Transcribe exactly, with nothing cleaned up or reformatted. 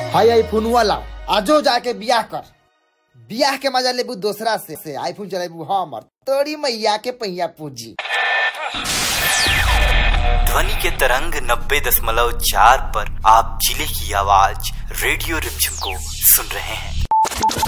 हाई iPhone वाला आजो जाके बियाह कर, बियाह के मजा लेबू दूसरा से, से आईफोन चलेबू हमर तोरी मैया के पहिया पूंजी। ध्वनि के तरंग नब्बे दशमलव चार पर आप जिले की आवाज रेडियो रिमझिम को सुन रहे हैं।